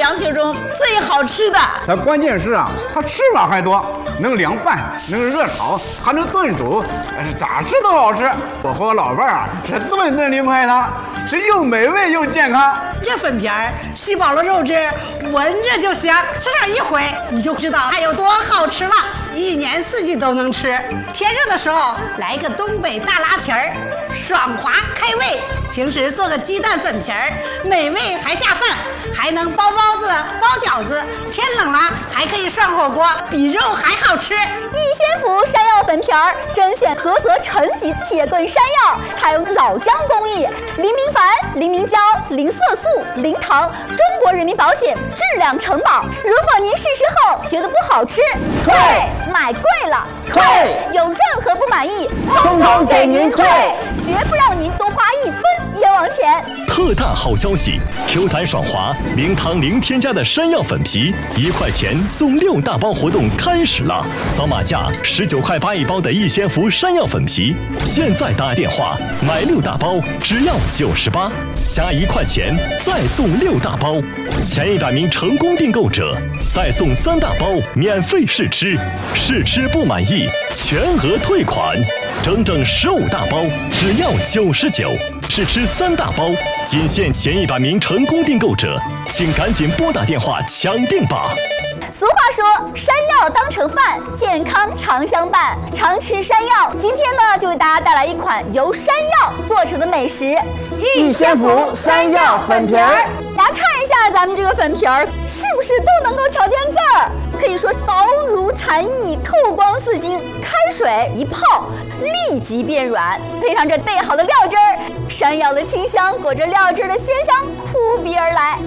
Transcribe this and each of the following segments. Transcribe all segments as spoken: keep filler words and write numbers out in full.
羊球中最好吃的。 它关键是啊，它吃法还多，能凉拌，能热炒，还能炖煮，咋吃都好吃。我和我老伴儿啊，是顿顿离不开它，是又美味又健康。 这粉皮儿吸饱了肉汁，闻着就香，吃上一回你就知道它有多好吃了。一年四季都能吃，天热的时候来个东北大拉皮儿，爽滑开胃。平时做个鸡蛋粉皮儿，美味还下饭，还能包包子、包饺子。天冷了还可以涮火锅，比肉还好吃。 逸仙福山药粉皮儿甄选菏泽陈级铁棍山药，采用老姜工艺，零明矾、零明胶、零色素、零糖，中国人民保险质量承保。如果您试试后觉得不好吃，退；买贵了， 退； 有任何不满意， 通通给您退， 绝不让您多花一分冤枉钱。 特大好消息 ！Q 弹爽滑、零糖零添加的山药粉皮，一块钱送六大包活动开始了！扫码价十九块八一包的逸仙福山药粉皮，现在打电话买六大包只要九十八，加一块钱再送六大包，前一百名成功订购者再送三大包免费试吃，试吃不满意全额退款，整整十五大包只要九十九。试吃三大包，仅限前一百名成功订购者，请赶紧拨打电话抢订吧！ 俗话说，山药当成饭，健康常相伴。常吃山药，今天呢就为大家带来一款由山药做成的美食—— 逸仙福山药粉皮儿。 大家看一下咱们这个粉皮儿，是不是都能够瞧见字儿？可以说薄如蝉翼，透光似金，开水一泡，立即变软。配上这备好的料汁儿，山药的清香裹着料汁的鲜香扑鼻而来。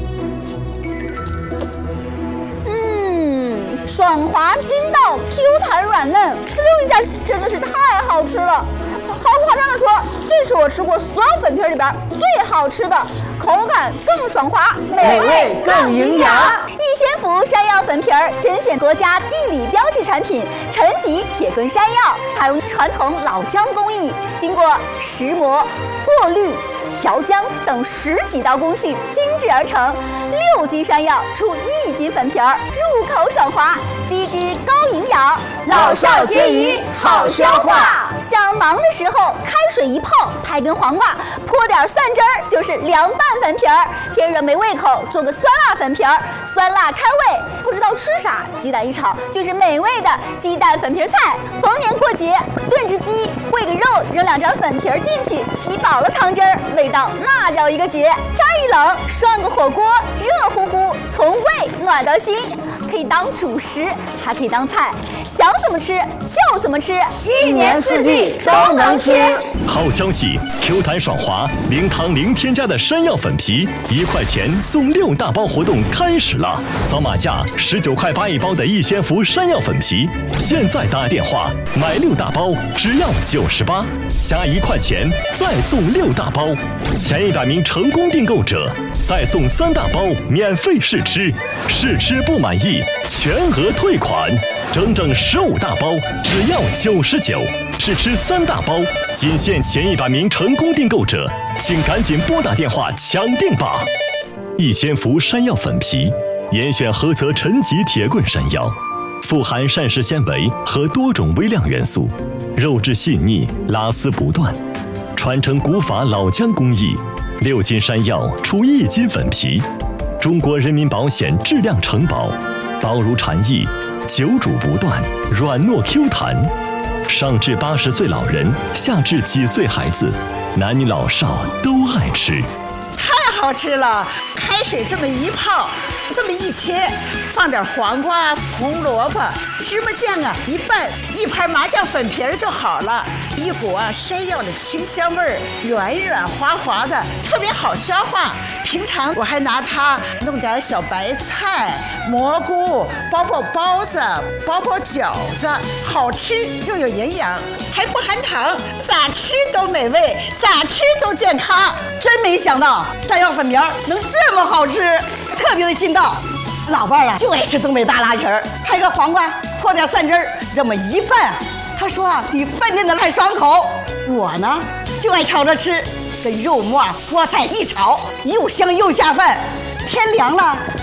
嗯，爽滑筋道 ，Q 弹软嫩，滋溜一下，真的是太好吃了。毫不夸张的说，这是我吃过所有粉皮里边最好吃的，口感更爽滑， 美味更营养。 逸仙福山药粉皮儿甄选国家地理标志产品陈级铁棍山药，采用传统老姜工艺，经过石磨、过滤、调姜等十几道工序精制而成。六斤山药出一斤粉皮儿，入口爽滑，低脂高营养， 老少皆宜，好消化。 想忙的时候，开水一泡，拍根黄瓜，泼点蒜汁儿，就是凉拌粉皮儿。天热没胃口，做个酸辣粉皮儿，酸辣开胃。不知道吃啥，鸡蛋一炒就是美味的鸡蛋粉皮菜。逢年过节，炖只鸡，烩个肉，扔两张粉皮儿进去，吸饱了汤汁儿，味道那叫一个绝。天一冷，涮个火锅，热乎乎，从胃暖到心。可以当主食，还可以当菜，想怎么吃就怎么吃， 一年四季都能吃。 好消息 ！Q 弹爽滑、零糖零添加的山药粉皮，一块钱送六大包活动开始了！扫码价十九块八一包的逸仙福山药粉皮，现在打电话买六大包只要九十八，加一块钱再送六大包，前一百名成功订购者再送三大包免费试吃，试吃不满意全额退款，整整十五大包只要九十九，试吃三大包，仅限前一百名成功订购者，请赶紧拨打电话抢订吧！逸仙福山药粉皮，严选菏泽陈级铁棍山药，富含膳食纤维和多种微量元素，肉质细腻，拉丝不断，传承古法老姜工艺，六斤山药出一斤粉皮，中国人民保险质量承保，薄如蝉翼，久煮不断，软糯 Q 弹，上至八十岁老人，下至几岁孩子，男女老少都爱吃。 太好吃了！开水这么一泡，这么一切，放点黄瓜、红萝卜、芝麻酱啊，一拌，一盘麻酱粉皮儿就好了。一股啊山药的清香味儿，软软滑滑的，特别好消化。平常我还拿它弄点小白菜、蘑菇，包包包子，包包饺子，好吃又有营养，还不含糖，咋吃都美味，咋吃都健康。 真没想到山药粉皮儿能这么好吃，特别的劲道。老伴儿啊就爱吃东北大拉皮儿，拍个黄瓜，泼点蒜汁儿，这么一拌，他说啊比饭店的还爽口。我呢就爱炒着吃，跟肉末、菠菜一炒，又香又下饭。天凉了